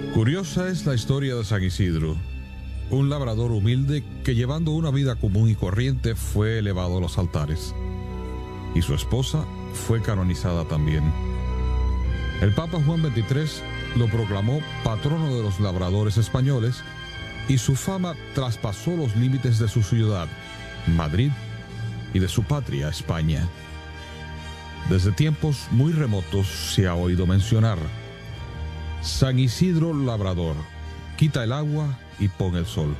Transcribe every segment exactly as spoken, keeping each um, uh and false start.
Curiosa es la historia de San Isidro, un labrador humilde que, llevando una vida común y corriente, fue elevado a los altares. Y su esposa fue canonizada también. El Papa Juan veintitrés lo proclamó patrono de los labradores españoles y su fama traspasó los límites de su ciudad, Madrid, y de su patria, España. Desde tiempos muy remotos se ha oído mencionar: San Isidro Labrador, quita el agua y pon el sol.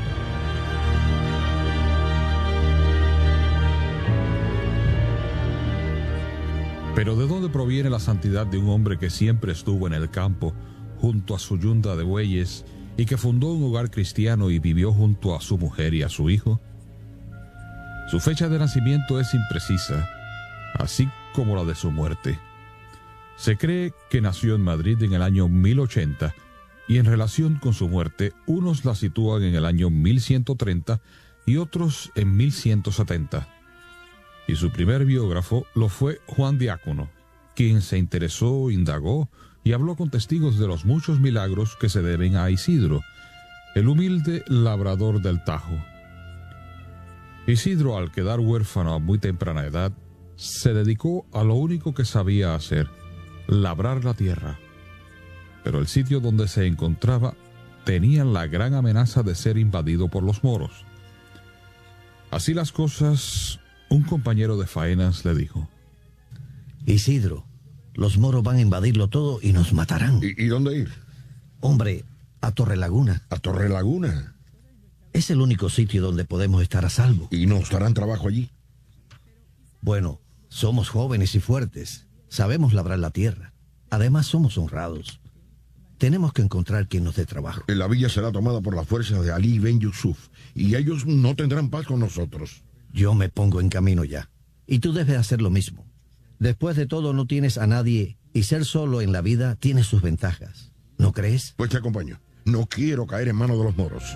Pero ¿de dónde proviene la santidad de un hombre que siempre estuvo en el campo, junto a su yunta de bueyes, y que fundó un hogar cristiano y vivió junto a su mujer y a su hijo? Su fecha de nacimiento es imprecisa, así como la de su muerte. Se cree que nació en Madrid en el año mil ochenta, y en relación con su muerte, unos la sitúan en el año mil ciento treinta y otros en mil ciento setenta. Y su primer biógrafo lo fue Juan Diácono, quien se interesó, indagó y habló con testigos de los muchos milagros que se deben a Isidro, el humilde labrador del Tajo. Isidro, al quedar huérfano a muy temprana edad, se dedicó a lo único que sabía hacer: labrar la tierra. Pero el sitio donde se encontraba tenía la gran amenaza de ser invadido por los moros. Así las cosas, un compañero de faenas le dijo: Isidro, los moros van a invadirlo todo y nos matarán. ¿Y, y dónde ir? Hombre, a Torrelaguna. ¿A Torrelaguna? Es el único sitio donde podemos estar a salvo. ¿Y nos darán trabajo allí? Bueno, somos jóvenes y fuertes. Sabemos labrar la tierra. Además, somos honrados. Tenemos que encontrar quien nos dé trabajo. La villa será tomada por las fuerzas de Ali Ben Yusuf, y ellos no tendrán paz con nosotros. Yo me pongo en camino ya. Y tú debes hacer lo mismo. Después de todo, no tienes a nadie, y ser solo en la vida tiene sus ventajas. ¿No crees? Pues te acompaño. No quiero caer en manos de los moros.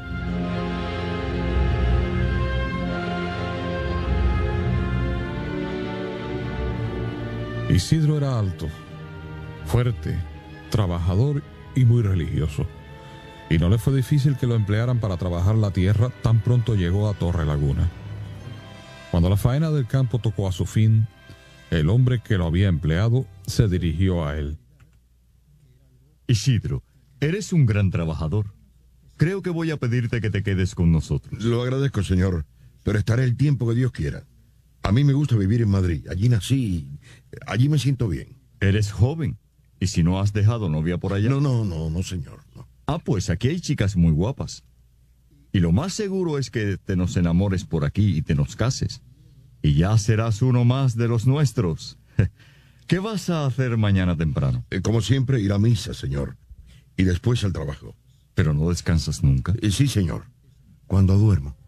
Isidro era alto, fuerte, trabajador y muy religioso, y no le fue difícil que lo emplearan para trabajar la tierra tan pronto llegó a Torrelaguna. Cuando la faena del campo tocó a su fin, el hombre que lo había empleado se dirigió a él. Isidro, eres un gran trabajador. Creo que voy a pedirte que te quedes con nosotros. Lo agradezco, señor, pero estaré el tiempo que Dios quiera. A mí me gusta vivir en Madrid. Allí nací, allí me siento bien. Eres joven. ¿Y si no has dejado novia por allá? No, no, no, no, señor. No. Ah, pues aquí hay chicas muy guapas. Y lo más seguro es que te nos enamores por aquí y te nos cases. Y ya serás uno más de los nuestros. ¿Qué vas a hacer mañana temprano? Eh, como siempre, ir a misa, señor. Y después al trabajo. ¿Pero no descansas nunca? Eh, sí, señor. Cuando duermo.